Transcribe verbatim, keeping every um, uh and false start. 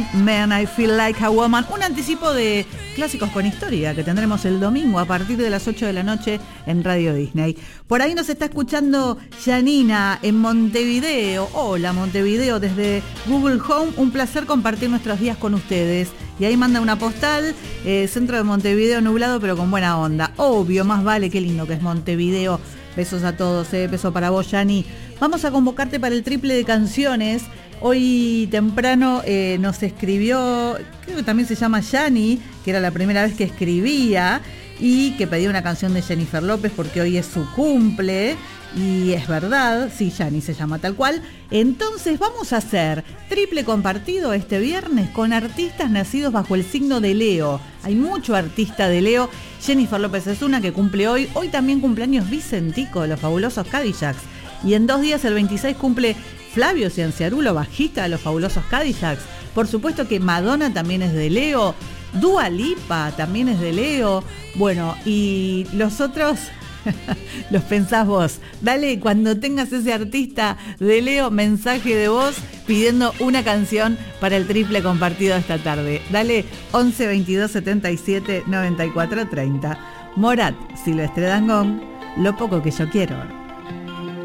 Man, I Feel Like a Woman, un anticipo de clásicos con historia que tendremos el domingo a partir de las ocho de la noche en Radio Disney. Por ahí nos está escuchando Janina en Montevideo. Hola Montevideo, desde Google Home, un placer compartir nuestros días con ustedes. Y ahí manda una postal, eh, centro de Montevideo nublado pero con buena onda. Obvio, más vale, qué lindo que es Montevideo. Besos a todos, eh. Beso para vos, Yani. Vamos a convocarte para el triple de canciones. Hoy temprano eh, nos escribió, creo que también se llama Yani, que era la primera vez que escribía y que pedía una canción de Jennifer López porque hoy es su cumple. Y es verdad, sí, Yani se llama tal cual. Entonces vamos a hacer triple compartido este viernes con artistas nacidos bajo el signo de Leo. Hay mucho artista de Leo. Jennifer López es una que cumple hoy. Hoy también cumpleaños Vicentico, los fabulosos Cadillacs. Y en dos días, el veintiséis, cumple Flavio Cianciarulo, bajista de los fabulosos Cadillacs. Por supuesto que Madonna también es de Leo. Dua Lipa también es de Leo. Bueno, y los otros los pensás vos. Dale, cuando tengas ese artista de Leo, mensaje de voz pidiendo una canción para el triple compartido esta tarde. Dale, once veintidós setenta y siete noventa y cuatro treinta. Morat, Silvestre Dangond, Lo poco que yo quiero.